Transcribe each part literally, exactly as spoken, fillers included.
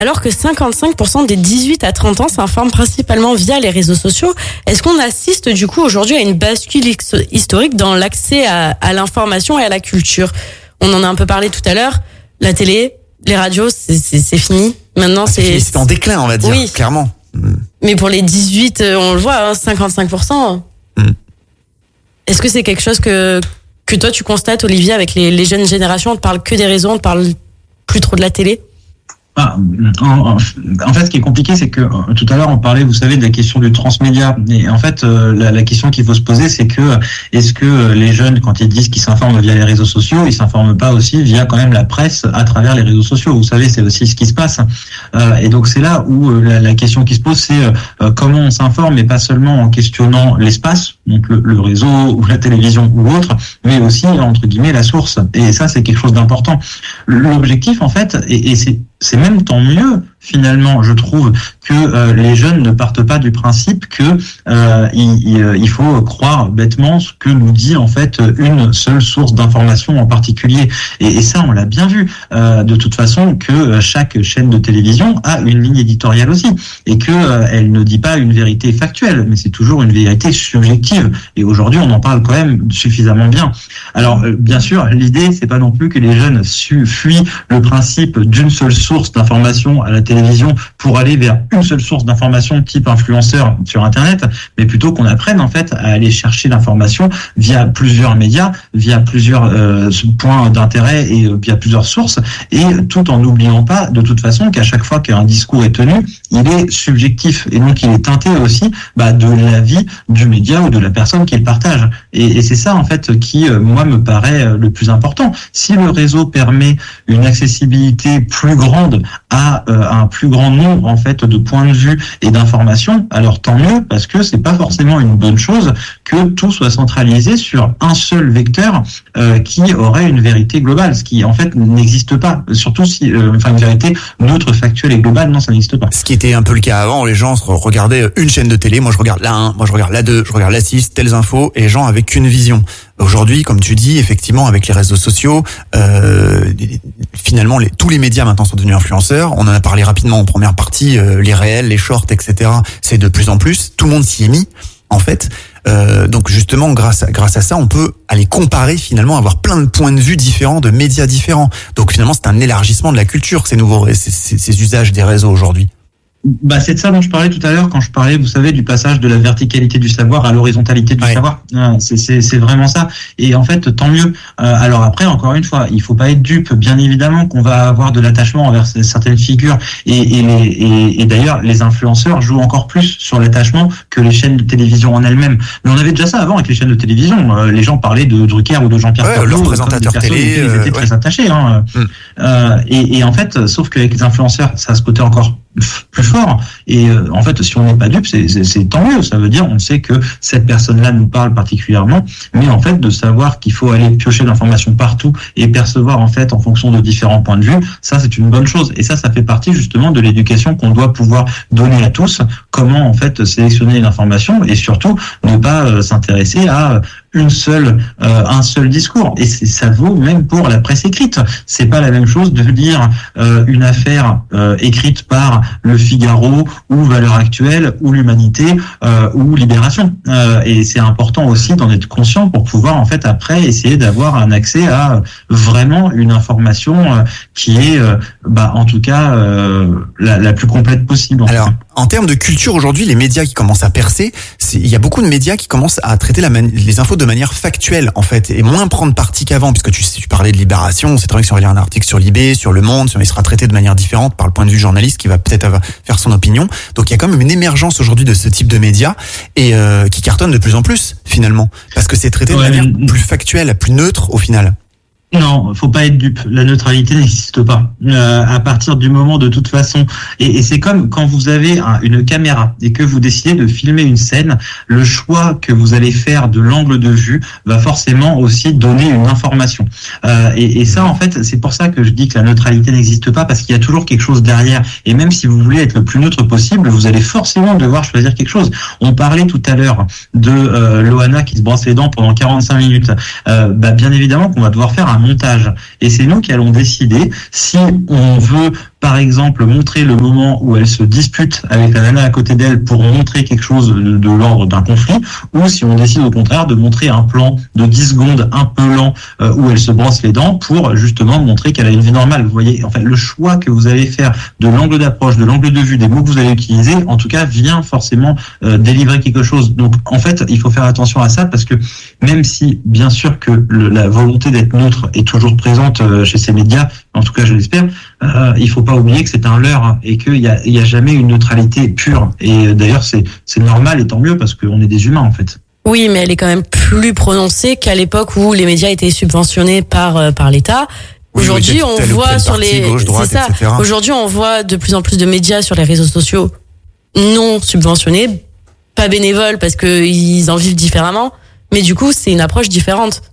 alors que cinquante-cinq pour cent des dix-huit à trente ans s'informent principalement via les réseaux sociaux. Est-ce qu'on assiste du coup aujourd'hui à une bascule historique dans l'accès à, à l'information et à la culture? On en a un peu parlé tout à l'heure. La télé, les radios, c'est, c'est, c'est fini. Maintenant, ah, c'est, c'est... fini, c'est en déclin, on va dire, oui. Clairement. Mm. Mais pour les dix-huit, on le voit, hein, cinquante-cinq pour cent. Mm. Est-ce que c'est quelque chose que, que toi tu constates, Olivier, avec les, les jeunes générations? On ne parle que des réseaux, on ne parle plus trop de la télé? Ah, en, en fait, ce qui est compliqué, c'est que euh, tout à l'heure on parlait, vous savez, de la question du transmédia. Et en fait, euh, la, la question qu'il faut se poser, c'est que est-ce que les jeunes, quand ils disent qu'ils s'informent via les réseaux sociaux, ils s'informent pas aussi via quand même la presse à travers les réseaux sociaux? Vous savez, c'est aussi ce qui se passe. Euh, et donc c'est là où euh, la, la question qui se pose, c'est euh, comment on s'informe, mais pas seulement en questionnant l'espace, donc le, le réseau ou la télévision ou autre, mais aussi entre guillemets la source. Et ça, c'est quelque chose d'important. L'objectif, en fait, et, et c'est c'est même tant mieux finalement, je trouve, que euh, les jeunes ne partent pas du principe que euh, il, il faut croire bêtement ce que nous dit en fait une seule source d'information en particulier. Et, et ça, on l'a bien vu euh, de toute façon, que chaque chaîne de télévision a une ligne éditoriale aussi, et que euh, elle ne dit pas une vérité factuelle, mais c'est toujours une vérité subjective. Et aujourd'hui, on en parle quand même suffisamment bien. Alors, euh, bien sûr, l'idée, c'est pas non plus que les jeunes su- fuient le principe d'une seule source d'information à la télévision pour aller vers une seule source d'information type influenceur sur Internet, mais plutôt qu'on apprenne en fait à aller chercher l'information via plusieurs médias, via plusieurs euh, points d'intérêt et euh, via plusieurs sources, et tout en n'oubliant pas de toute façon qu'à chaque fois qu'un discours est tenu, il est subjectif et donc il est teinté aussi bah, de l'avis du média ou de la personne qui le partage. Et, et c'est ça en fait qui, euh, moi, me paraît le plus important. Si le réseau permet une accessibilité plus grande à euh, un plus grand nombre en fait de points de vue et d'informations, alors tant mieux, parce que c'est pas forcément une bonne chose que tout soit centralisé sur un seul vecteur euh, qui aurait une vérité globale, ce qui en fait n'existe pas. Surtout si, euh, enfin, une vérité neutre, factuelle et globale, non, ça n'existe pas. Ce qui était un peu le cas avant, les gens regardaient une chaîne de télé, moi je regarde la un, moi je regarde la deux, je regarde la six, telles infos, et les gens avaient qu'une vision. Aujourd'hui, comme tu dis, effectivement, avec les réseaux sociaux, euh, finalement, les, tous les médias maintenant sont devenus influenceurs. On en a parlé rapidement en première partie, euh, les réels, les shorts, et cetera. C'est de plus en plus. Tout le monde s'y est mis, en fait. Euh, donc justement, grâce à, grâce à ça, on peut aller comparer, finalement, avoir plein de points de vue différents, de médias différents. Donc finalement, c'est un élargissement de la culture, ces nouveaux, ces, ces, ces usages des réseaux aujourd'hui. Bah, c'est de ça dont je parlais tout à l'heure quand je parlais, vous savez, du passage de la verticalité du savoir à l'horizontalité du ouais. savoir. Euh, c'est, c'est, c'est vraiment ça. Et en fait, tant mieux. Euh, alors après, encore une fois, il faut pas être dupe. Bien évidemment qu'on va avoir de l'attachement envers certaines figures. Et, et, les, et, et d'ailleurs, les influenceurs jouent encore plus sur l'attachement que les chaînes de télévision en elles-mêmes. Mais on avait déjà ça avant avec les chaînes de télévision. Euh, les gens parlaient de Drucker ou de Jean-Pierre ouais, Pernaut, leur présentateur télé. Ils étaient euh, très ouais. attachés. Hein. Mm. Euh, et, et en fait, sauf qu'avec les influenceurs, ça a ce côté encore plus fort. Et euh, en fait, si on n'est pas dupe, c'est, c'est, c'est tant mieux. Ça veut dire, on sait que cette personne-là nous parle particulièrement, mais en fait, de savoir qu'il faut aller piocher l'information partout et percevoir en fait en fonction de différents points de vue, ça c'est une bonne chose. Et ça, ça fait partie justement de l'éducation qu'on doit pouvoir donner à tous. Comment en fait sélectionner l'information et surtout ne pas euh, s'intéresser à une seule, euh, un seul discours. Et c'est, ça vaut même pour la presse écrite. C'est pas la même chose de lire euh, une affaire euh, écrite par Le Figaro ou Valeurs Actuelles ou l'Humanité euh, ou Libération. Euh, et c'est important aussi d'en être conscient pour pouvoir en fait après essayer d'avoir un accès à vraiment une information euh, qui est, euh, bah en tout cas euh, la, la plus complète possible. En Alors, fait. En termes de culture aujourd'hui, les médias qui commencent à percer, c'est, il y a beaucoup de médias qui commencent à traiter la mani- les infos de manière factuelle en fait, et moins prendre parti qu'avant, puisque tu, tu parlais de Libération, c'est vrai que si on regarde un article sur Libé, sur Le Monde, il sera traité de manière différente par le point de vue journaliste qui va peut-être avoir, faire son opinion. Donc il y a quand même une émergence aujourd'hui de ce type de médias et euh, qui cartonne de plus en plus finalement, parce que c'est traité de ouais, manière mais... plus factuelle, plus neutre au final. Non, faut pas être dupe. La neutralité n'existe pas. Euh, à partir du moment, de toute façon, et, et c'est comme quand vous avez un, une caméra et que vous décidez de filmer une scène, le choix que vous allez faire de l'angle de vue va forcément aussi donner une information. Euh, et, et ça, en fait, c'est pour ça que je dis que la neutralité n'existe pas, parce qu'il y a toujours quelque chose derrière. Et même si vous voulez être le plus neutre possible, vous allez forcément devoir choisir quelque chose. On parlait tout à l'heure de euh, Loana qui se brosse les dents pendant quarante-cinq minutes. Euh, bah, bien évidemment qu'on va devoir faire un montage. Et c'est nous qui allons décider si on veut, par exemple, montrer le moment où elle se dispute avec la nana à côté d'elle pour montrer quelque chose de, de l'ordre d'un conflit, ou si on décide au contraire de montrer un plan de dix secondes un peu lent euh, où elle se brosse les dents pour justement montrer qu'elle a une vie normale. Vous voyez, en fait, le choix que vous allez faire de l'angle d'approche, de l'angle de vue, des mots que vous allez utiliser, en tout cas, vient forcément euh, délivrer quelque chose. Donc, en fait, il faut faire attention à ça parce que même si, bien sûr, que le, la volonté d'être neutre est toujours présente euh, chez ces médias, en tout cas, je l'espère, euh, il faut pas oublier que c'est un leurre hein, et qu'il y a, il y a jamais une neutralité pure. Et d'ailleurs, c'est, c'est normal et tant mieux parce qu'on est des humains, en fait. Oui, mais elle est quand même plus prononcée qu'à l'époque où les médias étaient subventionnés par euh, par l'État. Oui, Aujourd'hui, oui, on voit sur parti, les gauche, droite, c'est ça. et cetera. Aujourd'hui, on voit de plus en plus de médias sur les réseaux sociaux non subventionnés, pas bénévoles parce que ils en vivent différemment, mais du coup, c'est une approche différente.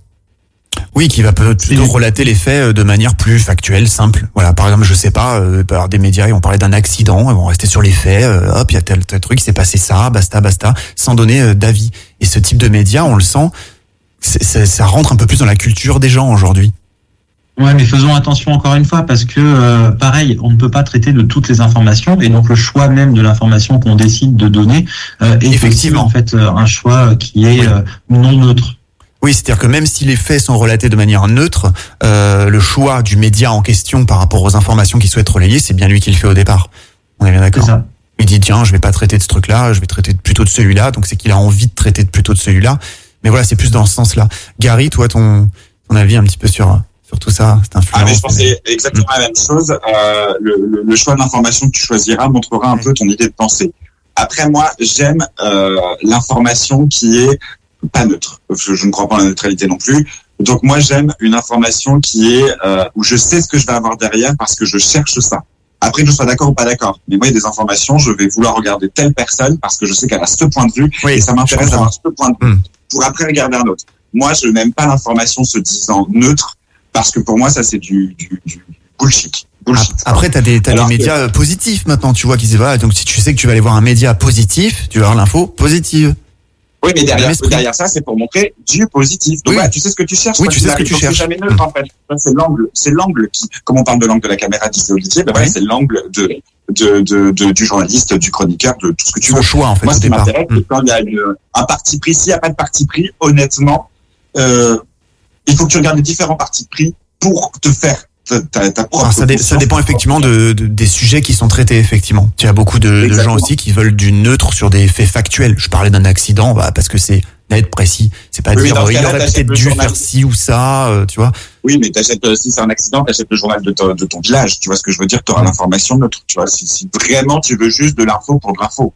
Oui, qui va plutôt relater les faits de manière plus factuelle, simple. Voilà, par exemple, je sais pas, euh, par des médias, ils vont parler d'un accident, ils vont rester sur les faits, euh, hop, il y a tel, tel truc, il s'est passé ça, basta, basta, sans donner euh, d'avis. Et ce type de médias, on le sent, c'est, c'est, ça rentre un peu plus dans la culture des gens aujourd'hui. Ouais, mais faisons attention encore une fois parce que euh, pareil, on ne peut pas traiter de toutes les informations et donc le choix même de l'information qu'on décide de donner euh, est effectivement en fait euh, un choix qui est oui. euh, non neutre. Oui, c'est-à-dire que même si les faits sont relatés de manière neutre, euh, le choix du média en question par rapport aux informations qu'il souhaite relayer, c'est bien lui qui le fait au départ. On est bien d'accord. C'est ça. Il dit tiens, je vais pas traiter de ce truc-là, je vais traiter plutôt de celui-là, donc c'est qu'il a envie de traiter plutôt de celui-là. Mais voilà, c'est plus dans ce sens-là. Gary, toi, ton ton avis un petit peu sur sur tout ça, c'est influent. Ah mais je pense que c'est exactement la même chose. Euh, le, le, le choix de l'information que tu choisiras montrera un peu ton idée de pensée. Après moi, j'aime euh, l'information qui est pas neutre. Je, je ne crois pas en la neutralité non plus. Donc moi j'aime une information qui est euh, où je sais ce que je vais avoir derrière parce que je cherche ça. Après que je sois d'accord ou pas d'accord. Mais moi il y a des informations, je vais vouloir regarder telle personne parce que je sais qu'elle a ce point de vue oui, et ça m'intéresse d'avoir ce point de vue mmh. pour après regarder un autre. Moi je n'aime pas l'information se disant neutre parce que pour moi ça c'est du, du, du bullshit. Bullshit. Après, t'as des, t'as des médias que... positifs maintenant, tu vois, qui disent voilà, donc si tu sais que tu vas aller voir un média positif, tu vas avoir l'info positive. Oui, mais derrière, derrière ça, c'est pour montrer du positif. Donc, oui. Voilà, tu sais ce que tu cherches. Oui, tu sais ce que tu cherches. C'est jamais neutre, en fait. C'est l'angle, c'est l'angle qui, comme on parle de l'angle de la caméra, disait Olivier, ben oui. Voilà, c'est l'angle de, de, de, de, du journaliste, du chroniqueur, de tout ce que tu veux. Son choix, en fait. Moi, ce qui m'intéresse, c'est quand il y a une, un parti pris. S'il n'y a pas de parti pris, honnêtement, euh, il faut que tu regardes les différents partis pris pour te faire Ta, ta Alors ça, dé, ça dépend effectivement de, de, des sujets qui sont traités, effectivement. Il y a beaucoup de, de gens aussi qui veulent du neutre sur des faits factuels. Je parlais d'un accident, bah, parce que c'est net, précis. C'est pas oui, dire, oh, il aurait peut-être dû faire ci ou ça, euh, tu vois. Oui, mais t'achètes, si c'est un accident, t'achètes le journal de, to, de ton village. Tu vois ce que je veux dire? T'auras l'information neutre. Tu vois, si, si vraiment tu veux juste de l'info pour de l'info.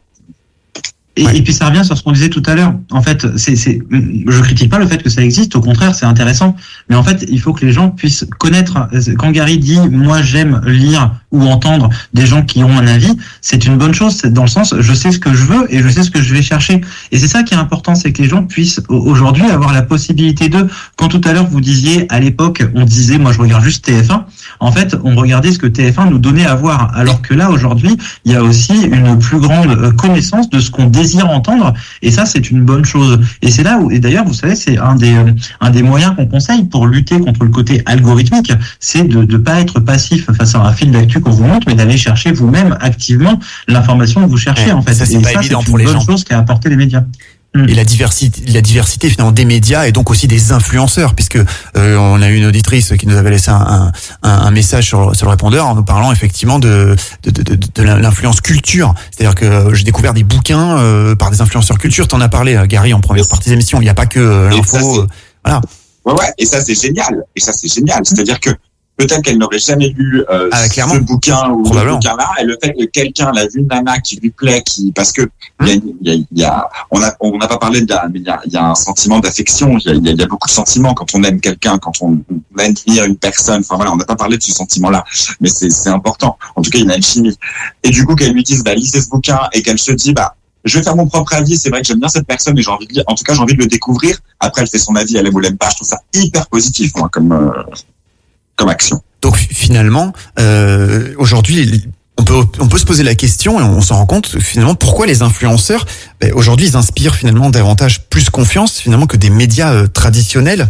Et, ouais. et puis ça revient sur ce qu'on disait tout à l'heure. En fait, c'est, c'est, je critique pas le fait que ça existe. Au contraire, c'est intéressant. Mais en fait, il faut que les gens puissent connaître. Quand Gary dit, moi, j'aime lire ou entendre des gens qui ont un avis, c'est une bonne chose. C'est dans le sens, je sais ce que je veux et je sais ce que je vais chercher. Et c'est ça qui est important, c'est que les gens puissent aujourd'hui avoir la possibilité de. Quand tout à l'heure vous disiez, à l'époque, on disait, moi, je regarde juste T F un. En fait, on regardait ce que T F un nous donnait à voir. Alors que là, aujourd'hui, il y a aussi une plus grande connaissance de ce qu'on désire entendre, et ça c'est une bonne chose. Et c'est là où, et d'ailleurs vous savez, c'est un des un des moyens qu'on conseille pour lutter contre le côté algorithmique, c'est de de pas être passif face à un fil d'actu qu'on vous montre, mais d'aller chercher vous-même activement l'information que vous cherchez. Ouais, en fait. Ça, c'est et pas ça, évident c'est pour une les bonne gens. chose qu'a apporté les médias. Et la diversité, la diversité finalement des médias et donc aussi des influenceurs, puisque euh, on a eu une auditrice qui nous avait laissé un, un, un message sur, sur le répondeur en nous parlant effectivement de de, de, de, de l'influence culture. C'est-à-dire que j'ai découvert des bouquins euh, par des influenceurs culture. T'en as parlé, Gary, en première partie des émissions. Il n'y a pas que euh, l'info. Euh, voilà. Ouais, ouais. Et ça c'est génial. Et ça c'est génial. C'est-à-dire que peut-être qu'elle n'aurait jamais lu euh, ah, ce bouquin ou ce bouquin-là, et le fait que quelqu'un l'a vu, une nana qui lui plaît, qui parce que il hum. y, a, y, a, y a, on a, on n'a pas parlé de la, mais il y a, y a un sentiment d'affection, il y a, y, a, y a beaucoup de sentiments quand on aime quelqu'un, quand on, on admire une personne. Enfin voilà, on n'a pas parlé de ce sentiment-là, mais c'est, c'est important. En tout cas, il y a une chimie. Et du coup, qu'elle lui dise, bah lisez ce bouquin, et qu'elle se dit, bah je vais faire mon propre avis. C'est vrai que j'aime bien cette personne et j'ai envie de lire. En tout cas, j'ai envie de le découvrir. Après, elle fait son avis, elle aime ou l'aime pas. Je trouve ça hyper positif, moi, comme euh, comme action. Donc finalement, euh, aujourd'hui, on peut on peut se poser la question et on s'en rend compte finalement pourquoi les influenceurs, ben, aujourd'hui, ils inspirent finalement davantage plus confiance finalement que des médias euh, traditionnels.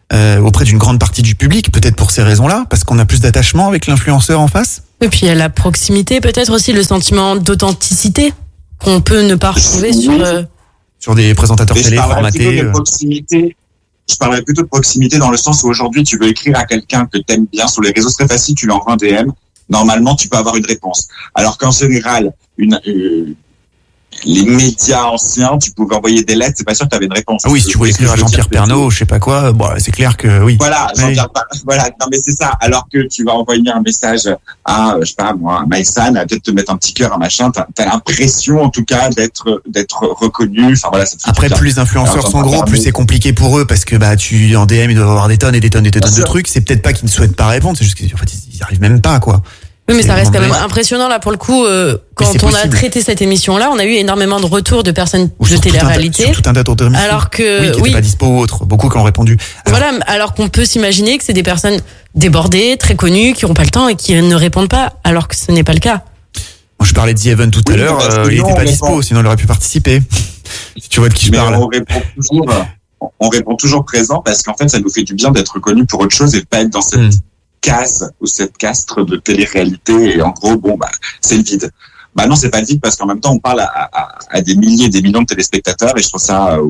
euh, auprès d'une grande partie du public, peut-être pour ces raisons-là, parce qu'on a plus d'attachement avec l'influenceur en face. Et puis il y a la proximité, peut-être aussi le sentiment d'authenticité qu'on peut ne pas retrouver sur euh... sur des présentateurs Mais télé je formatés. De proximité. Je parlerais plutôt de proximité dans le sens où aujourd'hui tu veux écrire à quelqu'un que t'aimes bien sur les réseaux, c'est très facile, tu lui envoies un D M. Normalement, tu peux avoir une réponse. Alors qu'en général, une, euh, les médias anciens, tu pouvais envoyer des lettres, c'est pas sûr que tu avais une réponse. Ah oui, si tu voulais écrire à Jean-Pierre Pernaut, je sais pas quoi, bon, c'est clair que oui. Voilà, Jean-Pierre, oui. Voilà, non mais c'est ça. Alors que tu vas envoyer un message à, je sais pas moi, à Maïsan, à peut-être te mettre un petit cœur, un machin, t'as, t'as l'impression en tout cas d'être d'être reconnu. Enfin voilà. Ça te Après, plus les influenceurs Alors, sont gros, plus c'est compliqué pour eux parce que bah tu en D M ils doivent avoir des tonnes et des tonnes et des tonnes de trucs. C'est peut-être pas qu'ils ne souhaitent pas répondre, c'est juste qu'en fait ils arrivent même pas quoi. Oui, mais ça reste quand même impressionnant là pour le coup. Euh, quand on a traité cette émission-là, on a eu énormément de retours de personnes Ou de télé-réalité. Sur tout un tas d'autres émissions. Alors que oui, qui oui, pas dispo ou autres. Beaucoup qui ont répondu. Alors, voilà, alors qu'on peut s'imaginer que c'est des personnes débordées, très connues, qui n'ont pas le temps et qui ne répondent pas, alors que ce n'est pas le cas. Moi, je parlais d'E Even tout à oui, l'heure. Euh, il n'était pas dispo, répond... sinon il aurait pu participer. Si tu vois de qui je mais parle. On répond toujours. On répond toujours présent parce qu'en fait, ça nous fait du bien d'être connu pour autre chose et de pas être dans cette mmh. case ou cette castre de télé-réalité et en gros bon bah c'est le vide. Bah non, c'est pas le vide parce qu'en même temps on parle à, à, à des milliers, des millions de téléspectateurs et je trouve ça euh,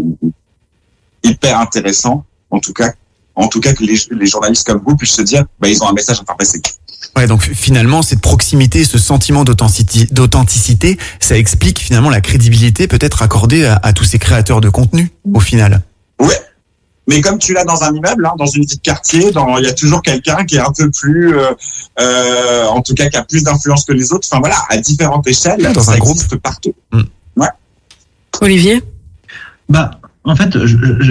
hyper intéressant en tout cas en tout cas que les, les journalistes comme vous puissent se dire bah ils ont un message à faire passer. Ouais, donc finalement cette proximité, ce sentiment d'authenticité, d'authenticité, ça explique finalement la crédibilité peut-être accordée à, à tous ces créateurs de contenu au final. Ouais. Mais comme tu l'as dans un immeuble, hein, dans une vie de quartier, dans, il y a toujours quelqu'un qui est un peu plus, euh, euh, en tout cas, qui a plus d'influence que les autres. Enfin voilà, à différentes échelles, dans ça un existe groupe. Partout. Mmh. Ouais. Olivier ? Bah, en fait, je, je,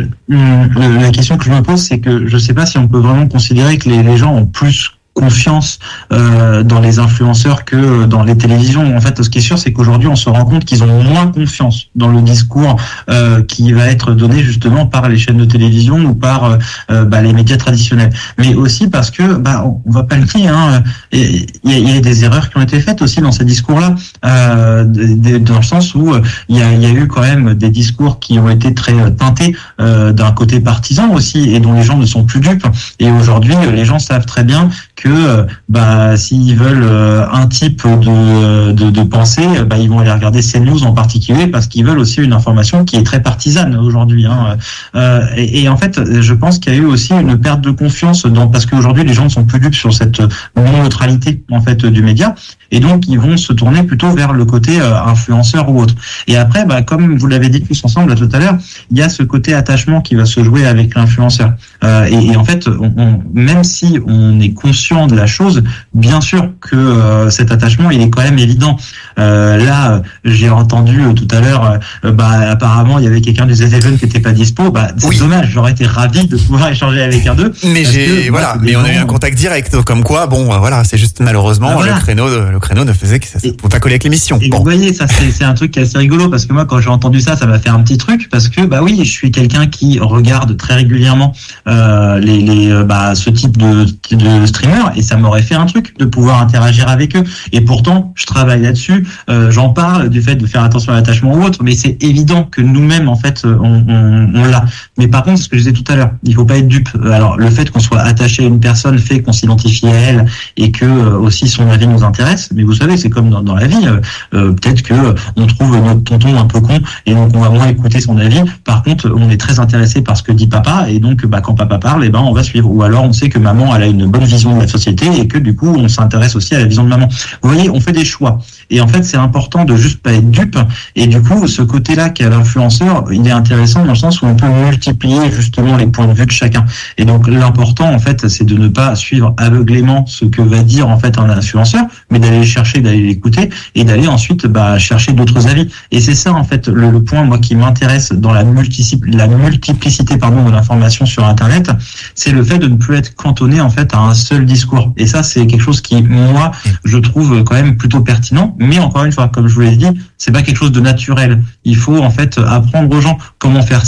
la question que je me pose, c'est que je sais pas si on peut vraiment considérer que les, les gens ont plus confiance euh, dans les influenceurs que dans les télévisions. En fait, ce qui est sûr, c'est qu'aujourd'hui, on se rend compte qu'ils ont moins confiance dans le discours euh, qui va être donné justement par les chaînes de télévision ou par euh, bah, les médias traditionnels. Mais aussi parce que, bah, on va pas le nier, hein, il y, y a des erreurs qui ont été faites aussi dans ces discours-là, euh, dans le sens où il y a, y a eu quand même des discours qui ont été très teintés euh, d'un côté partisan aussi et dont les gens ne sont plus dupes. Et aujourd'hui, les gens savent très bien que que bah s'ils veulent un type de de, de pensée, bah ils vont aller regarder CNews en particulier parce qu'ils veulent aussi une information qui est très partisane aujourd'hui. Hein. Euh, et, et en fait, je pense qu'il y a eu aussi une perte de confiance dans parce qu'aujourd'hui les gens ne sont plus dupes sur cette non-neutralité en fait du média et donc ils vont se tourner plutôt vers le côté euh, influenceur ou autre. Et après, bah comme vous l'avez dit tous ensemble là, tout à l'heure, il y a ce côté attachement qui va se jouer avec l'influenceur. Euh, et, et en fait, on, on, même si on est conscient de la chose, bien sûr que euh, cet attachement il est quand même évident. Euh, là, j'ai entendu euh, tout à l'heure, euh, bah apparemment il y avait quelqu'un du Z Even qui était pas dispo. Bah c'est oui. dommage, j'aurais été ravi de pouvoir échanger avec un d'eux. Mais j'ai que, voilà, mais on a eu un contact direct, comme quoi, bon, euh, voilà, c'est juste malheureusement bah, voilà. le créneau, le créneau ne faisait que ça ne pouvait pas coller avec l'émission. Et bon. Vous voyez, ça c'est, c'est un truc qui est assez rigolo parce que moi quand j'ai entendu ça, ça m'a fait un petit truc parce que bah oui, je suis quelqu'un qui regarde très régulièrement euh, les, les bah ce type de, de streamer. Et ça m'aurait fait un truc de pouvoir interagir avec eux. Et pourtant, je travaille là-dessus. Euh, j'en parle du fait de faire attention à l'attachement ou autre, mais c'est évident que nous-mêmes, en fait, on, on, on l'a. Mais par contre, ce que je disais tout à l'heure, il faut pas être dupe. Alors, le fait qu'on soit attaché à une personne fait qu'on s'identifie à elle et que euh, aussi son avis nous intéresse. Mais vous savez, c'est comme dans, dans la vie. Euh, peut-être que on trouve notre tonton un peu con et donc on va moins écouter son avis. Par contre, on est très intéressé par ce que dit papa et donc, bah, quand papa parle, eh ben, on va suivre. Ou alors, on sait que maman, elle a une bonne vision de la société et que du coup on s'intéresse aussi à la vision de maman. Vous voyez, on fait des choix et en fait c'est important de juste pas être dupe et du coup ce côté-là qu'a l'influenceur, il est intéressant dans le sens où on peut multiplier justement les points de vue de chacun et donc l'important en fait c'est de ne pas suivre aveuglément ce que va dire en fait un influenceur mais d'aller chercher, d'aller l'écouter et d'aller ensuite bah, chercher d'autres avis et c'est ça en fait le, le point moi qui m'intéresse dans la, multi, la multiplicité pardon de l'information sur internet, c'est le fait de ne plus être cantonné en fait à un seul discours. Et ça, c'est quelque chose qui, moi, je trouve quand même plutôt pertinent. Mais encore une fois, comme je vous l'ai dit, c'est pas quelque chose de naturel. Il faut en fait apprendre aux gens comment faire ça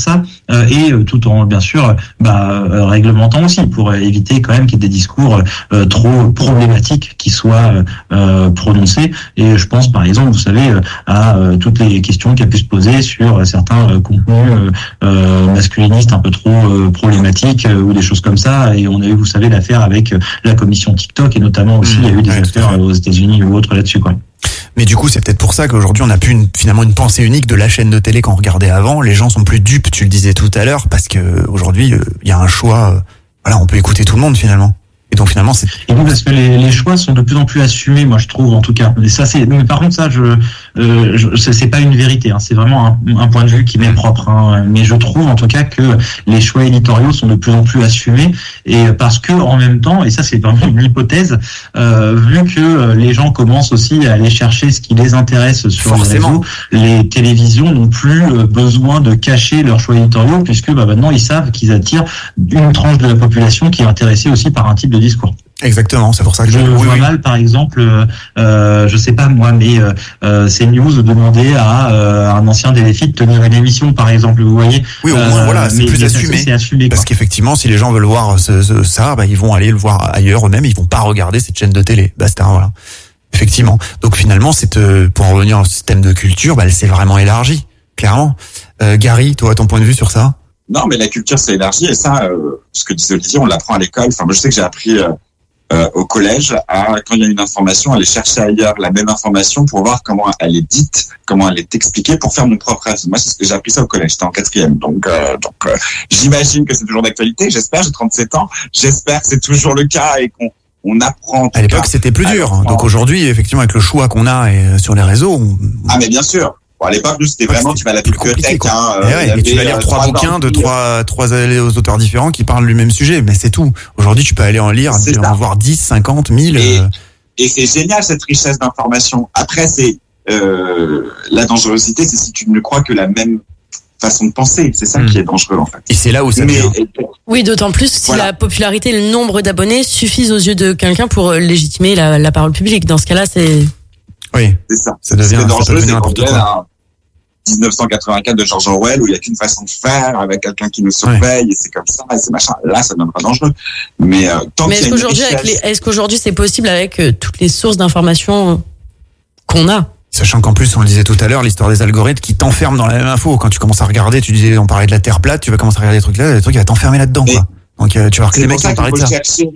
euh, et euh, tout en bien sûr bah, euh, réglementant aussi pour éviter quand même qu'il y ait des discours euh, trop problématiques qui soient euh, prononcés. Et je pense par exemple, vous savez, à euh, toutes les questions qui a pu se poser sur certains euh, contenus euh, euh, masculinistes un peu trop euh, problématiques euh, ou des choses comme ça. Et on a eu, vous savez, l'affaire avec euh, la commission TikTok et notamment aussi mmh, il y a eu des ouais, affaires aux États-Unis ou autres là-dessus, quoi. Mais du coup, c'est peut-être pour ça qu'aujourd'hui, on n'a plus une, finalement une pensée unique de la chaîne de télé qu'on regardait avant. Les gens sont plus dupes, tu le disais tout à l'heure, parce que aujourd'hui, il euh, y a un choix. Euh, voilà, on peut écouter tout le monde finalement. Et donc finalement, c'est. Et donc parce que les, les choix sont de plus en plus assumés, moi je trouve en tout cas. Et ça, c'est. Mais par contre, ça, je, euh, je c'est pas une vérité. Hein. C'est vraiment un, un point de vue qui m'est propre. Hein. Mais je trouve en tout cas que les choix éditoriaux sont de plus en plus assumés. Et parce que en même temps, et ça c'est vraiment une hypothèse, euh, vu que les gens commencent aussi à aller chercher ce qui les intéresse sur Forcément. les réseaux, les télévisions n'ont plus besoin de cacher leurs choix éditoriaux, puisque bah, maintenant ils savent qu'ils attirent une tranche de la population qui est intéressée aussi par un type de discours. Exactement, c'est pour ça que je, je vois oui, mal, oui. Par exemple, euh, je sais pas moi, mais euh, CNews demander à euh, un ancien D L F I de tenir une émission, par exemple, vous voyez. Oui, au moins, euh, voilà, c'est plus assumé. C'est assumé parce qu'effectivement, si les gens veulent voir ce, ce, ça, bah, ils vont aller le voir ailleurs eux-mêmes, ils vont pas regarder cette chaîne de télé. Basta, voilà. Effectivement. Donc finalement, c'est euh, pour en revenir au système de culture, bah, elle s'est vraiment élargie, clairement. Euh, Gary, toi, ton point de vue sur ça? Non, mais la culture s'est élargie et ça, euh, ce que disait Olivier, on l'apprend à l'école. Enfin, moi, je sais que j'ai appris euh, euh, au collège à, quand il y a une information, aller chercher ailleurs la même information pour voir comment elle est dite, comment elle est expliquée pour faire mon propre avis. Moi, c'est ce que j'ai appris ça au collège. J'étais en quatrième. Donc, euh, donc euh, j'imagine que c'est toujours d'actualité. J'espère, j'ai trente-sept ans. J'espère que c'est toujours le cas et qu'on on apprend. À l'époque, c'était plus dur. Alors, donc aujourd'hui, effectivement, avec le choix qu'on a et, sur les réseaux. On... Ah, mais bien sûr. Bon, à l'époque, nous, c'était vraiment, tu vas à la bibliothèque, hein. Et, ouais, et tu vas lire trois bouquins de trois, trois auteurs différents qui parlent du même sujet, mais c'est tout. Aujourd'hui, tu peux aller en lire, en voir dix, cinquante, mille. Et, euh... et c'est génial, cette richesse d'informations. Après, c'est, euh, la dangerosité, c'est si tu ne crois que la même façon de penser. C'est ça mmh. qui est dangereux, en fait. Et c'est là où ça mais, vient. Oui, d'autant plus si voilà. la popularité et le nombre d'abonnés suffisent aux yeux de quelqu'un pour légitimer la, la parole publique. Dans ce cas-là, c'est... Oui, c'est ça. Ça devient, dangereux, ça devient n'importe quoi. dix-neuf cent quatre-vingt-quatre de George Orwell où il n'y a qu'une façon de faire avec quelqu'un qui nous surveille ouais. et c'est comme ça et c'est machin. Là, ça deviendra dangereux. Mais euh, tant Mais qu'il est-ce y a qu'aujourd'hui, richesse... avec les, est-ce qu'aujourd'hui c'est possible avec euh, toutes les sources d'informations qu'on a? Sachant qu'en plus, on le disait tout à l'heure, l'histoire des algorithmes qui t'enferment dans la même info. Quand tu commences à regarder, tu disais, on parlait de la Terre plate, tu vas commencer à regarder des trucs là, des trucs qui va t'enfermer là-dedans, quoi. Donc euh, tu vas voir que les mecs qui parlent de ça.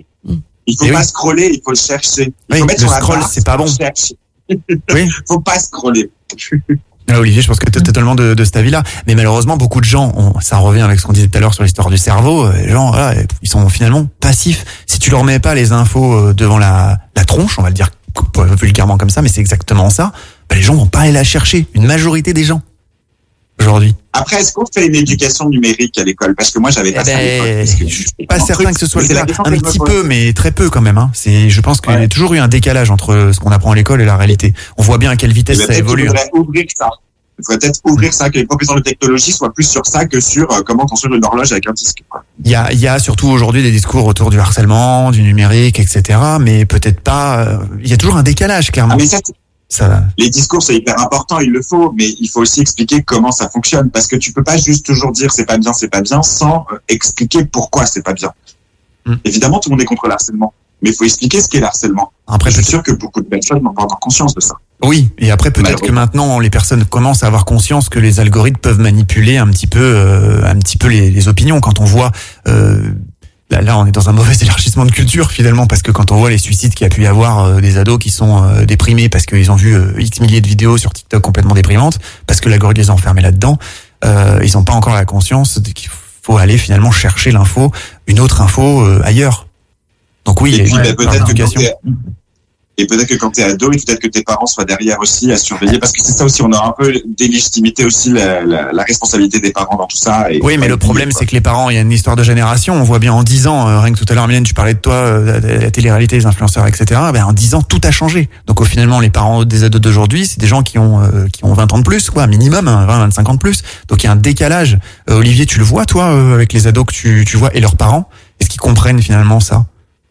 Il faut et pas oui. scroller, il faut le chercher. Il oui, faut mettre le sur scroll, la c'est pas bon. Oui. Faut pas scroller. Là, Olivier, je pense que tu es totalement de, de cet avis-là. Mais malheureusement, beaucoup de gens, on, ça revient avec ce qu'on disait tout à l'heure sur l'histoire du cerveau, les gens, voilà, ils sont finalement passifs. Si tu leur mets pas les infos devant la, la tronche, on va le dire vulgairement comme ça, mais c'est exactement ça, bah, les gens vont pas aller la chercher. Une majorité des gens, aujourd'hui. Après, est-ce qu'on fait une éducation numérique à l'école? Parce que moi, j'avais pas eh ça ben, à l'école. Je suis pas certain truc, que ce soit le cas. Un petit peu, mais très peu quand même. Hein. C'est, je pense qu'il ouais. y a toujours eu un décalage entre ce qu'on apprend à l'école et la réalité. On voit bien à quelle vitesse ça évolue. Il faudrait ouvrir ça. Il faudrait peut-être ouvrir ça, que les professeurs de technologie soient plus sur ça que sur euh, comment construire une horloge avec un disque. Quoi. Il y a, il y a surtout aujourd'hui des discours autour du harcèlement, du numérique, et cetera. Mais peut-être pas. Euh, il y a toujours un décalage, clairement. Ah, mais ça, ça... Les discours, c'est hyper important, il le faut, mais il faut aussi expliquer comment ça fonctionne, parce que tu peux pas juste toujours dire c'est pas bien, c'est pas bien, sans euh, expliquer pourquoi c'est pas bien. Hum. Évidemment, tout le monde est contre le harcèlement, mais il faut expliquer ce qu'est le harcèlement. Après, je suis sûr que beaucoup de personnes n'ont pas encore conscience de ça. Oui, et après peut-être que maintenant les personnes commencent à avoir conscience que les algorithmes peuvent manipuler un petit peu, euh, un petit peu les, les opinions. Quand on voit, euh, là, là, on est dans un mauvais élargissement de culture finalement, parce que quand on voit les suicides qu'il y a pu y avoir euh, des ados qui sont euh, déprimés parce qu'ils ont vu euh, X milliers de vidéos sur TikTok complètement déprimantes, parce que l'algorithme les a enfermés là-dedans, euh, ils n'ont pas encore la conscience qu'il faut aller finalement chercher l'info, une autre info euh, ailleurs. Donc oui, et puis, ouais, bah, peut-être éducation. Et peut-être que quand t'es ado, et peut-être que tes parents soient derrière aussi à surveiller, parce que c'est ça aussi, on a un peu délégitimité aussi la, la, la responsabilité des parents dans tout ça. Et oui, mais le problème, c'est que les parents, il y a une histoire de génération. On voit bien en dix ans, euh, rien que tout à l'heure, Mylène, tu parlais de toi, euh, de la télé-réalité, les influenceurs, et cetera. Ben, en dix ans, tout a changé. Donc, au finalement, les parents des ados d'aujourd'hui, c'est des gens qui ont euh, qui ont vingt ans de plus, quoi, minimum, vingt, vingt-cinq ans de plus. Donc, il y a un décalage. Euh, Olivier, tu le vois, toi, euh, avec les ados que tu tu vois et leurs parents, est-ce qu'ils comprennent finalement ça?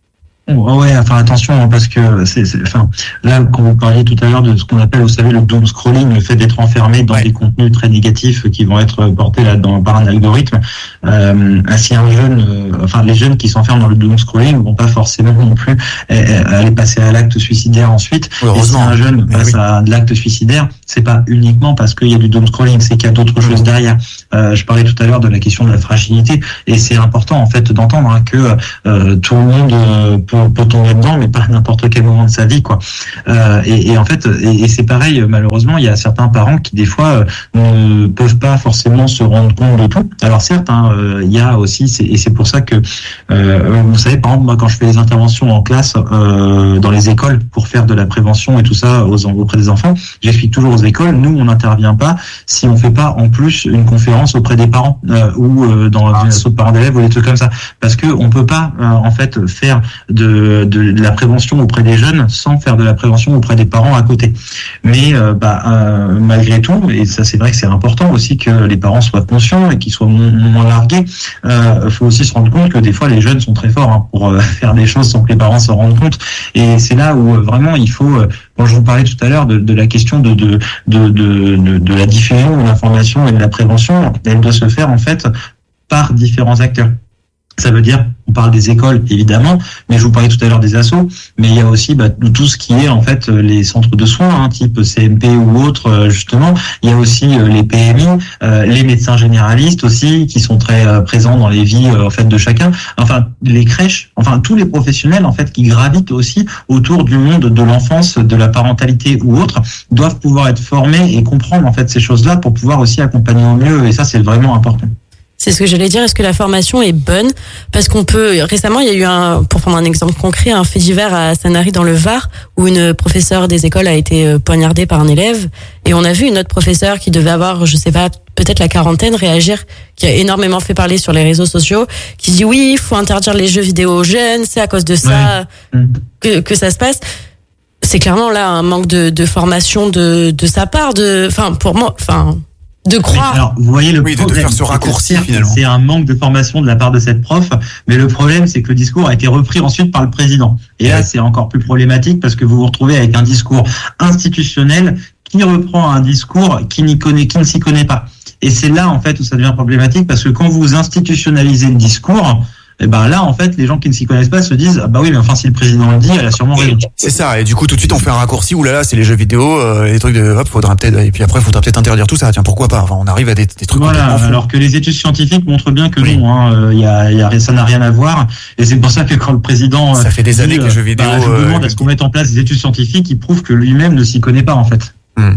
Ouais, enfin attention, parce que c'est, c'est, enfin là, quand vous parliez tout à l'heure de ce qu'on appelle, vous savez, le doom scrolling, le fait d'être enfermé dans ouais. des contenus très négatifs qui vont être portés là dans par un algorithme. Euh, si un jeune, euh, enfin les jeunes qui s'enferment dans le doom scrolling vont pas forcément non plus euh, aller passer à l'acte suicidaire ensuite. Et si un jeune passe oui. à l'acte suicidaire, c'est pas uniquement parce qu'il y a du doom scrolling, c'est qu'il y a d'autres mmh. choses derrière. Euh, je parlais tout à l'heure de la question de la fragilité, et c'est important en fait d'entendre hein, que euh, tout le monde euh, peut peut tomber dedans, mais pas à n'importe quel moment de sa vie, quoi. Euh, et, et en fait, et, et c'est pareil. Malheureusement, il y a certains parents qui des fois euh, ne peuvent pas forcément se rendre compte de tout. Alors certes, hein, euh, il y a aussi, c'est, et c'est pour ça que euh, vous savez, par exemple, moi, quand je fais des interventions en classe euh, dans les écoles pour faire de la prévention et tout ça aux, auprès des enfants, j'explique toujours aux écoles, nous, on n'intervient pas si on fait pas en plus une conférence auprès des parents euh, ou euh, dans une association de parents d'élèves ou des trucs comme ça, parce que on peut pas euh, en fait faire de De, de la prévention auprès des jeunes sans faire de la prévention auprès des parents à côté. Mais euh, bah, euh, malgré tout, et ça c'est vrai que c'est important aussi que les parents soient conscients et qu'ils soient moins, moins largués, il euh, faut aussi se rendre compte que des fois les jeunes sont très forts hein, pour euh, faire des choses sans que les parents se rendent compte. Et c'est là où euh, vraiment il faut, euh, quand je vous parlais tout à l'heure de, de la question de, de, de, de, de, de la diffusion de l'information et de la prévention, elle doit se faire en fait par différents acteurs. Ça veut dire, on parle des écoles évidemment, mais je vous parlais tout à l'heure des assos, mais il y a aussi bah, tout ce qui est en fait les centres de soins, hein, type C M P ou autres justement. Il y a aussi euh, les P M I, euh, les médecins généralistes aussi qui sont très euh, présents dans les vies euh, en fait de chacun. Enfin les crèches, enfin tous les professionnels en fait qui gravitent aussi autour du monde de l'enfance, de la parentalité ou autre, doivent pouvoir être formés et comprendre en fait ces choses-là pour pouvoir aussi accompagner au mieux. Et ça c'est vraiment important. C'est ce que j'allais dire. Est-ce que la formation est bonne? Parce qu'on peut, récemment, il y a eu un, pour prendre un exemple concret, un fait divers à Sanary dans le Var, où une professeure des écoles a été poignardée par un élève. Et on a vu une autre professeure qui devait avoir, je sais pas, peut-être la quarantaine, réagir, qui a énormément fait parler sur les réseaux sociaux, qui dit oui, il faut interdire les jeux vidéo aux jeunes, c'est à cause de ça ouais. que, que ça se passe. C'est clairement là un manque de, de formation de, de sa part, de, enfin, pour moi, enfin, de croire. Alors, vous voyez le oui, problème, de faire ce raccourci finalement. C'est un manque de formation de la part de cette prof, mais le problème c'est que le discours a été repris ensuite par le président. Et là, c'est encore plus problématique parce que vous vous retrouvez avec un discours institutionnel qui reprend un discours qui n'y connaît, qui ne s'y connaît pas. Et c'est là en fait où ça devient problématique parce que quand vous institutionnalisez le discours, et ben là en fait les gens qui ne s'y connaissent pas se disent ah bah oui mais enfin si le président le dit elle a sûrement raison. C'est ça, et du coup tout de suite on fait un raccourci où là là c'est les jeux vidéo, euh, les trucs de hop faudra peut-être, et puis après faudra peut-être interdire tout ça, tiens pourquoi pas, enfin on arrive à des, des trucs voilà, alors que les études scientifiques montrent bien que oui. non hein, euh, y a, y a, ça n'a rien à voir, et c'est pour ça que quand le président ça fait des années dit, que les jeux vidéo bah, je vous demande euh, à ce qu'on mette en place des études scientifiques qui prouvent que lui-même ne s'y connaît pas en fait. Hum.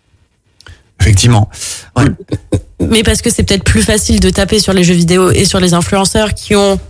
Effectivement. Ouais. Mais parce que c'est peut-être plus facile de taper sur les jeux vidéo et sur les influenceurs qui ont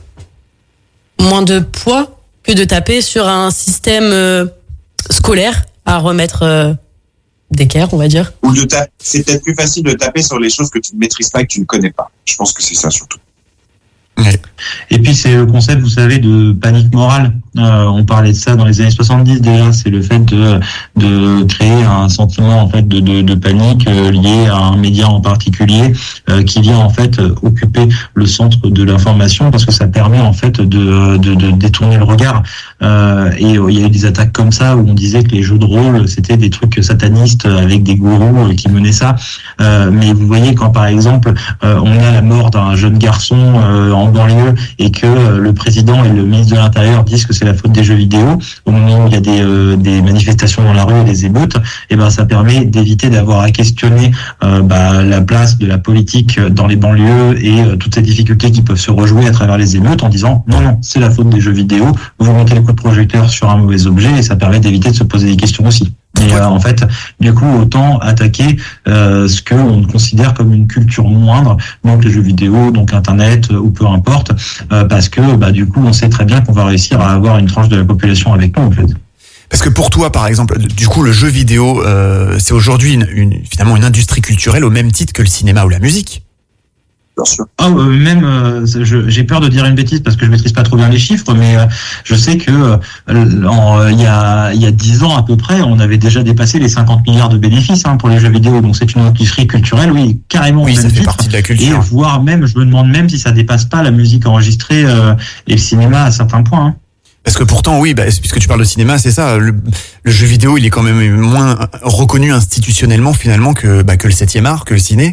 moins de poids que de taper sur un système euh, scolaire à remettre euh, d'équerre, on va dire. Ou de taper, c'est peut-être plus facile de taper sur les choses que tu ne maîtrises pas et que tu ne connais pas. Je pense que c'est ça surtout. Ouais. Et puis c'est le concept, vous savez, de panique morale. Euh, on parlait de ça dans les années soixante-dix déjà. C'est le fait de de créer un sentiment en fait de de, de panique euh, lié à un média en particulier euh, qui vient en fait euh, occuper le centre de l'information parce que ça permet en fait de de, de détourner le regard. Euh, et euh, il y a eu des attaques comme ça où on disait que les jeux de rôle c'était des trucs satanistes avec des gourous euh, qui menaient ça. Euh, mais vous voyez quand par exemple euh, on a la mort d'un jeune garçon euh, en banlieue et que euh, le président et le ministre de l'Intérieur disent que c'est la faute des jeux vidéo au moment où il y a des euh, des manifestations dans la rue et des émeutes, et ben ça permet d'éviter d'avoir à questionner euh, bah, la place de la politique dans les banlieues et euh, toutes ces difficultés qui peuvent se rejouer à travers les émeutes en disant non non c'est la faute des jeux vidéo, vous mettez le coup de projecteur sur un mauvais objet et ça permet d'éviter de se poser des questions aussi. Et euh, en fait, du coup, autant attaquer euh, ce que on considère comme une culture moindre, donc les jeux vidéo, donc Internet euh, ou peu importe, euh, parce que bah du coup, on sait très bien qu'on va réussir à avoir une tranche de la population avec nous en fait. Parce que pour toi, par exemple, du coup, le jeu vidéo, euh, c'est aujourd'hui une, une, finalement une industrie culturelle au même titre que le cinéma ou la musique. Bien sûr. Ah, euh, même, euh, je, j'ai peur de dire une bêtise parce que je maîtrise pas trop bien les chiffres, mais euh, je sais que euh, en, il y a il y a dix ans à peu près, on avait déjà dépassé les cinquante milliards de bénéfices hein, pour les jeux vidéo. Donc c'est une industrie culturelle, oui, carrément. Oui, ça fait titre. partie de la culture. Et voire même, je me demande même si ça dépasse pas la musique enregistrée euh, et le cinéma à certains points. Hein. Parce que pourtant, oui, bah, puisque tu parles de cinéma, c'est ça. Le, le jeu vidéo, il est quand même moins reconnu institutionnellement finalement que bah, que le septième art, que le ciné.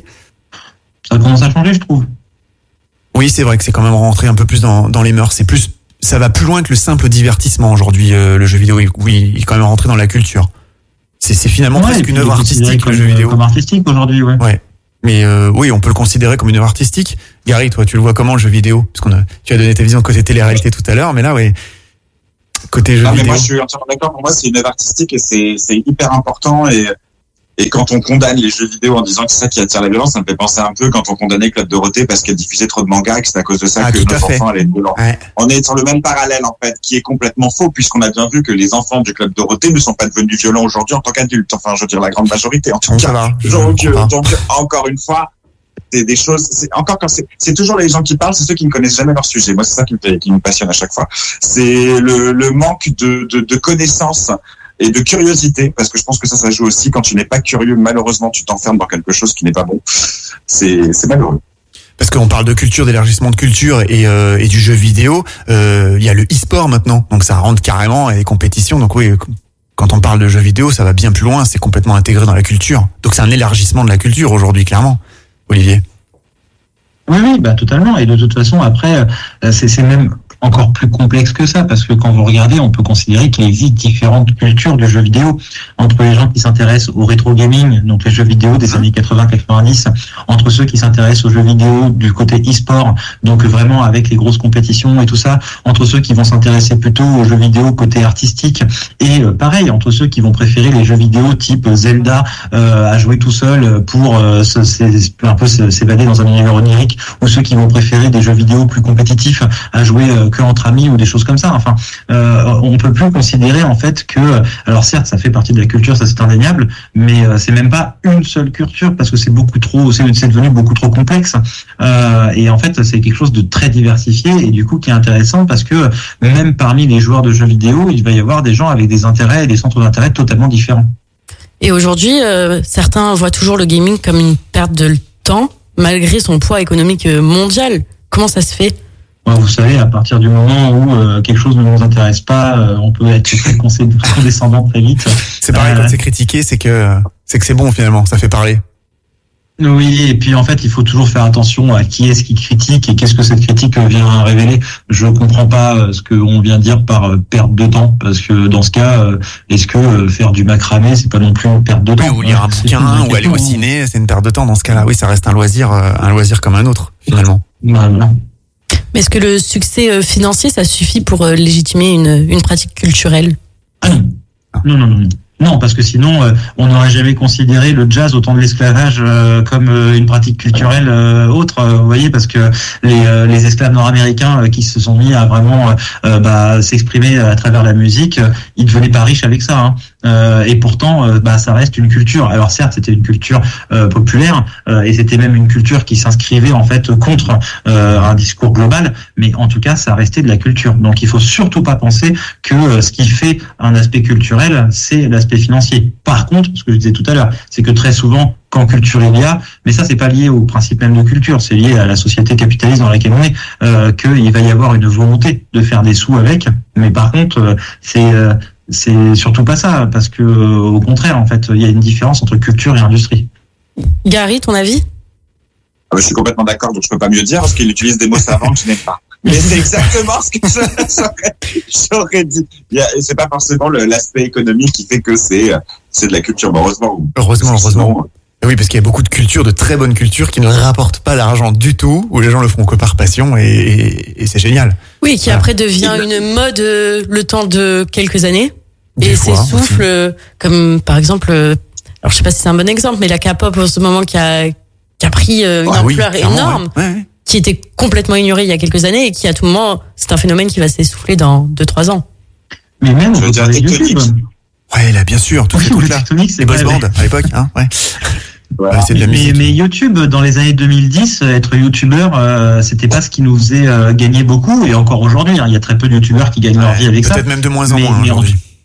Ça commence à changer, je trouve. Oui, c'est vrai que c'est quand même rentré un peu plus dans, dans les mœurs. C'est plus, ça va plus loin que le simple divertissement aujourd'hui. Euh, le jeu vidéo, oui, il est quand même rentré dans la culture. C'est, c'est finalement ouais, presque une œuvre artistique, comme, le jeu vidéo. Comme artistique aujourd'hui, ouais. Ouais. Mais euh, oui, on peut le considérer comme une œuvre artistique. Gary, toi, tu le vois comment le jeu vidéo? Parce qu'on a, tu as donné ta vision côté télé-réalité tout à l'heure, mais là, oui. Côté jeu non, vidéo. Mais moi, je suis entièrement d'accord. Pour moi, c'est une œuvre artistique et c'est, c'est hyper important. Et, et quand on condamne les jeux vidéo en disant que c'est ça qui attire la violence, ça me fait penser un peu quand on condamnait Club Dorothée parce qu'elle diffusait trop de mangas et que c'est à cause de ça ah, que nos enfants allaient être violents. Ouais. On est sur le même parallèle, en fait, qui est complètement faux puisqu'on a bien vu que les enfants du Club Dorothée ne sont pas devenus violents aujourd'hui en tant qu'adultes. Enfin, je veux dire, la grande majorité, en tout on cas. Va, donc, euh, donc, encore une fois, c'est des choses, c'est encore quand c'est, c'est toujours les gens qui parlent, c'est ceux qui ne connaissent jamais leur sujet. Moi, c'est ça qui me, qui me passionne à chaque fois. C'est le, le manque de, de, de connaissances et de curiosité, parce que je pense que ça, ça joue aussi. Quand tu n'es pas curieux, malheureusement, tu t'enfermes dans quelque chose qui n'est pas bon. C'est, c'est malheureux. Parce qu'on parle de culture, d'élargissement de culture et, euh, et du jeu vidéo. Euh, il y a le e-sport maintenant, donc ça rentre carrément et les compétitions. Donc oui, quand on parle de jeux vidéo, ça va bien plus loin. C'est complètement intégré dans la culture. Donc c'est un élargissement de la culture aujourd'hui, clairement. Olivier. Oui, oui, bah totalement. Et de toute façon, après, c'est, c'est même encore plus complexe que ça, parce que quand vous regardez, on peut considérer qu'il existe différentes cultures du jeu vidéo, entre les gens qui s'intéressent au rétro gaming, donc les jeux vidéo des années quatre-vingts quatre-vingt-dix, entre ceux qui s'intéressent aux jeux vidéo du côté e-sport, donc vraiment avec les grosses compétitions et tout ça, entre ceux qui vont s'intéresser plutôt aux jeux vidéo côté artistique, et euh, pareil, entre ceux qui vont préférer les jeux vidéo type Zelda euh, à jouer tout seul pour euh, se, un peu s'évader dans un univers onirique, ou ceux qui vont préférer des jeux vidéo plus compétitifs à jouer euh, que entre amis ou des choses comme ça. Enfin, euh, on peut plus considérer en fait que, alors certes, ça fait partie de la culture, ça c'est indéniable, mais euh, c'est même pas une seule culture parce que c'est beaucoup trop, c'est, c'est devenu beaucoup trop complexe. Euh, et en fait, c'est quelque chose de très diversifié et du coup qui est intéressant parce que même parmi les joueurs de jeux vidéo, il va y avoir des gens avec des intérêts et des centres d'intérêt totalement différents. Et aujourd'hui, euh, certains voient toujours le gaming comme une perte de temps malgré son poids économique mondial. Comment ça se fait? Vous savez, à partir du moment où euh, quelque chose ne nous intéresse pas, euh, on peut être très condescendant très vite. C'est pareil, euh, quand c'est critiqué, c'est que c'est que c'est bon finalement, ça fait parler. Oui, et puis en fait, il faut toujours faire attention à qui est-ce qui critique et qu'est-ce que cette critique vient révéler. Je comprends pas ce qu'on vient dire par perte de temps, parce que dans ce cas, est-ce que faire du macramé, c'est pas non plus une perte de temps? Oui, ou lire un bouquin, ou aller au ciné, c'est une perte de temps dans ce cas-là. Oui, ça reste un loisir, un loisir comme un autre, finalement. Voilà. Mais est-ce que le succès financier, ça suffit pour légitimer une, une pratique culturelle? Ah non. Non, non, non. Non, parce que sinon, euh, on n'aurait jamais considéré le jazz au temps de l'esclavage euh, comme euh, une pratique culturelle euh, autre. Euh, vous voyez, parce que les, euh, les esclaves nord-américains euh, qui se sont mis à vraiment euh, bah, s'exprimer à travers la musique, euh, ils devenaient pas riches avec ça. Hein. Euh, et pourtant, euh, bah, ça reste une culture. Alors certes, c'était une culture euh, populaire euh, et c'était même une culture qui s'inscrivait en fait contre euh, un discours global. Mais en tout cas, ça restait de la culture. Donc, il faut surtout pas penser que euh, ce qui fait un aspect culturel, c'est l'aspect financier. Par contre, ce que je disais tout à l'heure, c'est que très souvent, quand culture il y a, mais ça c'est pas lié au principe même de culture, c'est lié à la société capitaliste dans laquelle on est, euh, qu'il va y avoir une volonté de faire des sous avec, mais par contre, euh, c'est euh, c'est surtout pas ça, parce que euh, au contraire, en fait, il y a une différence entre culture et industrie. Gary, ton avis? Ah bah, je suis complètement d'accord, donc je peux pas mieux dire, parce qu'il utilise des mots savants que je n'aime pas. Mais c'est exactement ce que j'aurais, j'aurais dit. Il y a, c'est pas forcément le, l'aspect économique qui fait que c'est, c'est de la culture. Bah, heureusement. Heureusement, heureusement. Oui, parce qu'il y a beaucoup de cultures, de très bonnes cultures qui ne rapportent pas d'argent du tout, où les gens le font que par passion et, et, et c'est génial. Oui, qui voilà. Après devient une mode euh, le temps de quelques années Des et fois, s'essouffle, euh, comme par exemple, euh, alors je sais pas si c'est un bon exemple, mais la K-pop en ce moment qui a, qui a pris euh, une ah, ampleur oui, énorme. Ouais. Ouais, ouais. Qui était complètement ignoré il y a quelques années et qui à tout moment, c'est un phénomène qui va s'essouffler dans deux trois ans. Mais même, je veux dire, YouTube. Ouais, là, bien sûr, tous ces trucs-là. Les boys bands, à l'époque, hein, ouais. Voilà. Ouais, mais, mais, mais YouTube, dans les années deux mille dix, être youtubeur, euh, c'était pas ce qui nous faisait euh, gagner beaucoup, et encore aujourd'hui, hein, il y a très peu de youtubeurs qui gagnent ouais, leur vie avec peut-être ça. Peut-être même de moins en mais, moins mais aujourd'hui.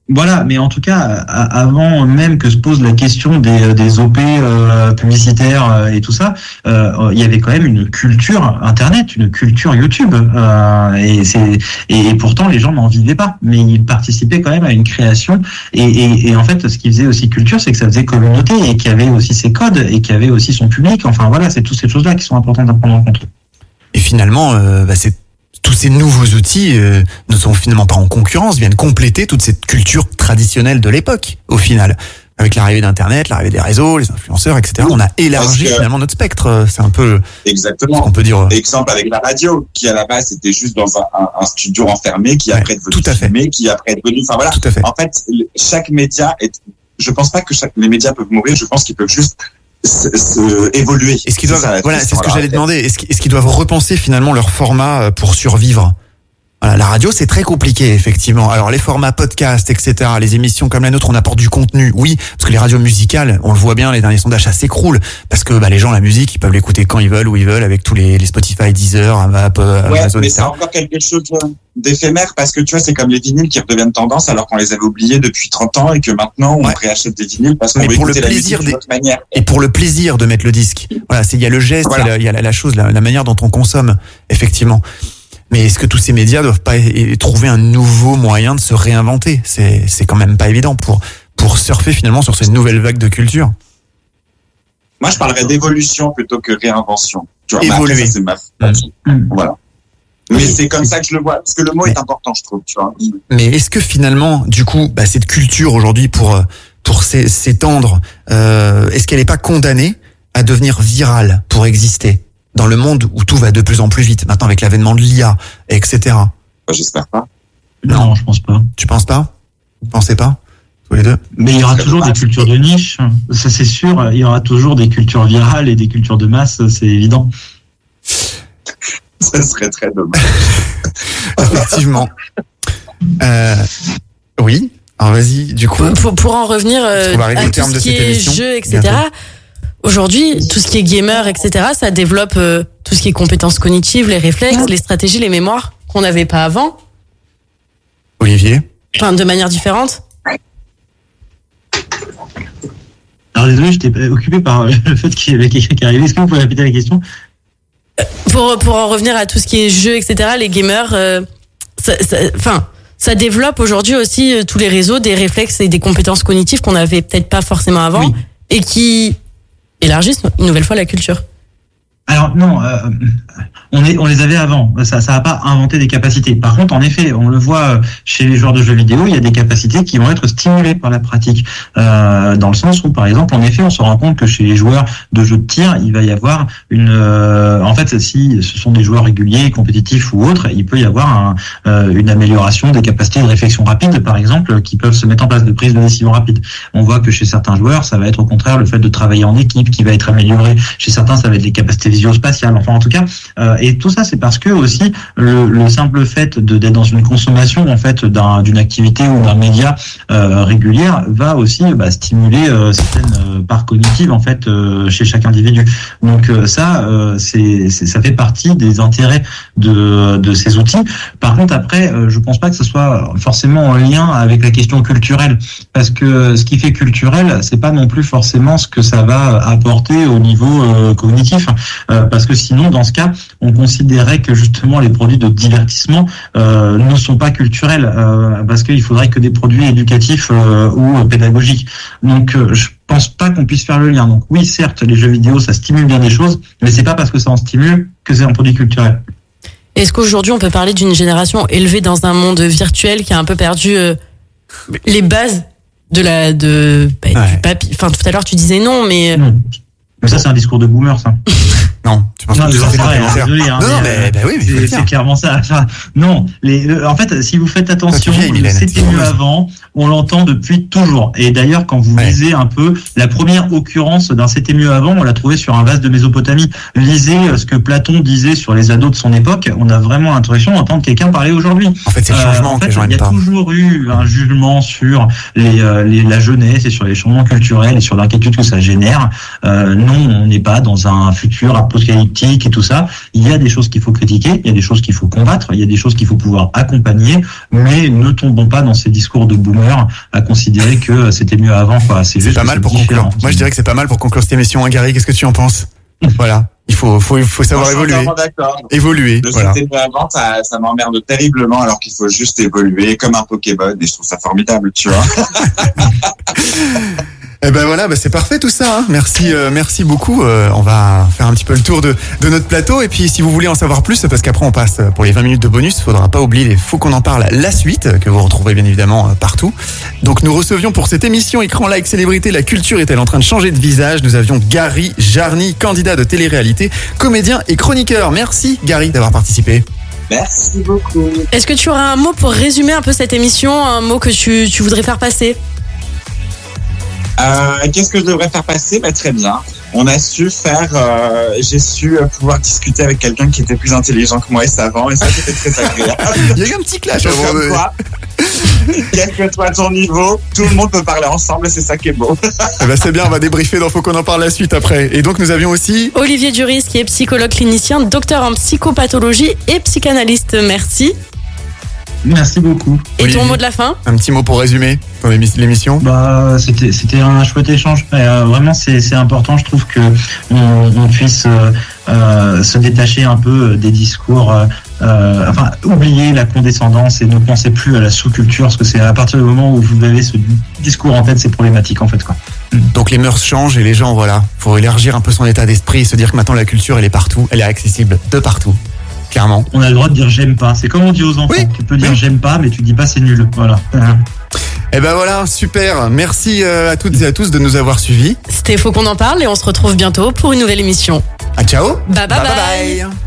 Voilà, mais en tout cas, avant même que se pose la question des, des O P euh, publicitaires et tout ça, euh, il y avait quand même une culture Internet, une culture YouTube, euh, et c'est et, et pourtant les gens n'en vivaient pas, mais ils participaient quand même à une création. Et, et, et en fait, ce qui faisait aussi culture, c'est que ça faisait communauté et qu'il y avait aussi ses codes et qu'il y avait aussi son public. Enfin voilà, c'est toutes ces choses-là qui sont importantes à prendre en compte. Et finalement, euh, bah, c'est tous ces nouveaux outils euh, ne sont finalement pas en concurrence, viennent compléter toute cette culture traditionnelle de l'époque, au final. Avec l'arrivée d'Internet, l'arrivée des réseaux, les influenceurs, et cetera. On a élargi que, finalement notre spectre. C'est un peu exactement ce qu'on peut dire. Exemple avec la radio, qui à la base était juste dans un, un, un studio enfermé, qui ouais, après est devenu filmé, qui après est devenu... Enfin voilà, tout à fait. En fait, chaque média est... Je pense pas que chaque... les médias peuvent mourir, je pense qu'ils peuvent juste... Se, se évoluer. Est-ce qu'ils doivent, c'est voilà, c'est ce que j'allais demander. Est-ce qu'ils, est-ce qu'ils doivent repenser finalement leur format pour survivre? Voilà, la radio, c'est très compliqué, effectivement. Alors, les formats podcast, et cetera, les émissions comme la nôtre, on apporte du contenu, oui, parce que les radios musicales, on le voit bien, les derniers sondages, ça s'écroule, parce que bah, les gens, la musique, ils peuvent l'écouter quand ils veulent, où ils veulent, avec tous les, les Spotify, Deezer, Amap, ouais, Amazon, mais et cetera. C'est encore quelque chose d'éphémère, parce que tu vois, c'est comme les vinyles qui redeviennent tendance, alors qu'on les avait oubliés depuis trente ans, et que maintenant, on ouais. réachète des vinyles parce qu'on mais veut pour écouter le la musique des... d'une autre manière. Et pour le plaisir de mettre le disque. Voilà, c'est, il y a le geste, voilà. il y a, la, il y a la, la chose, la, la manière dont on consomme, effectivement. Mais est-ce que tous ces médias doivent pas trouver un nouveau moyen de se réinventer? C'est, c'est quand même pas évident pour, pour surfer finalement sur cette nouvelle vague de culture. Moi, je parlerais d'évolution plutôt que réinvention. Tu vois, évoluer. Après, ça, c'est ma... mmh. Voilà. Mais c'est comme ça que je le vois, parce que le mot mais, est important, je trouve, tu vois. Mais est-ce que finalement, du coup, bah, cette culture aujourd'hui pour, pour s'étendre, euh, est-ce qu'elle est pas condamnée à devenir virale pour exister? Dans le monde où tout va de plus en plus vite, maintenant avec l'avènement de l'I A, et cetera. J'espère pas. Non, non, je pense pas. Tu penses pas? Vous pensez pas? Tous les deux? Mais il y aura toujours des cultures de niche, ça c'est sûr. Il y aura toujours des cultures virales et des cultures de masse, c'est évident. Ça serait très dommage. Effectivement. Euh, oui. Alors vas-y, du coup. Pour, pour en revenir euh, à tout ce qui est jeux, et cetera. Bientôt. Aujourd'hui, tout ce qui est gamer, et cetera, ça développe euh, tout ce qui est compétences cognitives, les réflexes, les stratégies, les mémoires qu'on n'avait pas avant. Olivier? Enfin, de manière différente. Alors désolé, j'étais occupé par le fait qu'il y avait quelqu'un qui arrivait. Est-ce que vous pouvez répéter la question? Pour pour en revenir à tout ce qui est jeux, et cetera, les gamers, euh, ça, ça, enfin, ça développe aujourd'hui aussi euh, tous les réseaux, des réflexes et des compétences cognitives qu'on n'avait peut-être pas forcément avant, oui. et qui élargissent une nouvelle fois la culture. Alors non, euh, on, est, on les avait avant, ça ça va pas inventé des capacités. Par contre, en effet, on le voit chez les joueurs de jeux vidéo, il y a des capacités qui vont être stimulées par la pratique, euh, dans le sens où, par exemple, en effet, on se rend compte que chez les joueurs de jeux de tir, il va y avoir une... Euh, en fait, si ce sont des joueurs réguliers, compétitifs ou autres, il peut y avoir un, euh, une amélioration des capacités de réflexion rapide, par exemple, qui peuvent se mettre en place, de prise de décision rapide. On voit que chez certains joueurs, ça va être au contraire le fait de travailler en équipe qui va être amélioré. Chez certains, ça va être les capacités visio-spatiales. Enfin, en tout cas, euh, et tout ça, c'est parce que aussi le, le simple fait de, d'être dans une consommation en fait d'un, d'une activité ou d'un média euh, régulière va aussi bah, stimuler euh, certaines euh, parts cognitives en fait euh, chez chaque individu. Donc euh, ça, euh, c'est, c'est ça fait partie des intérêts de de ces outils. Par contre, après, euh, je pense pas que ce soit forcément en lien avec la question culturelle, parce que ce qui fait culturel, c'est pas non plus forcément ce que ça va apporter au niveau euh, cognitif. Euh, parce que sinon, dans ce cas, on considérait que justement les produits de divertissement euh, ne sont pas culturels, euh, parce qu'il faudrait que des produits éducatifs euh, ou pédagogiques. Donc, euh, je pense pas qu'on puisse faire le lien. Donc oui, certes, les jeux vidéo, ça stimule bien des choses, mais c'est pas parce que ça en stimule que c'est un produit culturel. Est-ce qu'aujourd'hui, on peut parler d'une génération élevée dans un monde virtuel qui a un peu perdu euh, les bases de la de bah, ouais. du papier? Enfin, tout à l'heure, tu disais non, mais non. Mais ça, c'est un discours de boomer, ça. Non, tu penses non, que c'est c'est vrai, désolé, hein, non, non, mais, bah oui, mais c'est, c'est clairement ça. Enfin, non, les, le, en fait, si vous faites attention, vieille, c'était mieux avant, on l'entend depuis toujours. Et d'ailleurs, quand vous ouais. lisez un peu, la première occurrence d'un c'était mieux avant, on l'a trouvé sur un vase de Mésopotamie. Lisez ce que Platon disait sur les ados de son époque, on a vraiment l'impression d'entendre quelqu'un parler aujourd'hui. En fait, c'est le changement euh, en fait, que les gens aiment pas. Il y a toujours eu un jugement sur les, euh, les, la jeunesse et sur les changements culturels et sur l'inquiétude que ça génère. Euh, non, on n'est pas dans un futur post-apocalyptique et tout ça. Il y a des choses qu'il faut critiquer, il y a des choses qu'il faut combattre, il y a des choses qu'il faut pouvoir accompagner, mais ne tombons pas dans ces discours de boomers à considérer que c'était mieux avant, quoi. C'est, c'est juste pas mal pour conclure. Moi, je dirais que c'est pas mal pour conclure cette émission, hein, Gary. Qu'est-ce que tu en penses? Voilà. Il faut, faut, faut savoir évoluer. D'accord. Évoluer. Le voilà. c'était mieux avant, ça, ça m'emmerde terriblement, alors qu'il faut juste évoluer comme un Pokémon, et je trouve ça formidable, tu vois. Eh ben voilà, bah c'est parfait tout ça. Hein. Merci, euh, merci beaucoup. Euh, on va faire un petit peu le tour de, de notre plateau. Et puis, si vous voulez en savoir plus, parce qu'après on passe pour les vingt minutes de bonus, faudra pas oublier les Faut qu'on en parle, la suite que vous retrouverez bien évidemment partout. Donc nous recevions pour cette émission Écran Like Célébrité, la culture est-elle en train de changer de visage? Nous avions Gary Jarny, candidat de télé-réalité, comédien et chroniqueur. Merci Gary d'avoir participé. Merci beaucoup. Est-ce que tu auras un mot pour résumer un peu cette émission, un mot que tu, tu voudrais faire passer? Euh, qu'est-ce que je devrais faire passer? Bah, très bien. On a su faire, euh, j'ai su pouvoir discuter avec quelqu'un qui était plus intelligent que moi et savant, et ça c'était très agréable. Il y a eu un petit clash. Donc, comme quoi, quel que soit ton niveau, tout le monde peut parler ensemble et c'est ça qui est beau. Eh ben c'est bien, on va débriefer, donc faut qu'on en parle la suite après. Et donc nous avions aussi Olivier Duris, qui est psychologue clinicien, docteur en psychopathologie et psychanalyste. Merci. Merci beaucoup. Et Olivier, ton mot de la fin? Un petit mot pour résumer ton émi- l'émission. Bah, c'était c'était un chouette échange. Mais, euh, vraiment, c'est c'est important. Je trouve que on, on puisse euh, euh, se détacher un peu des discours. Euh, euh, enfin, oublier la condescendance et ne pensez plus à la sous-culture, parce que c'est à partir du moment où vous avez ce discours en tête, c'est problématique en fait, quoi. Donc les mœurs changent et les gens, voilà, faut élargir un peu son état d'esprit et se dire que maintenant la culture elle est partout, elle est accessible de partout. Clairement. On a le droit de dire j'aime pas. C'est comme on dit aux enfants. Oui, tu peux dire oui. j'aime pas, mais tu dis pas c'est nul. Voilà. Et ben voilà, super. Merci à toutes et à tous de nous avoir suivis. C'était Faut qu'on en parle et on se retrouve bientôt pour une nouvelle émission. Ah ciao. Bye bye bye. bye, bye.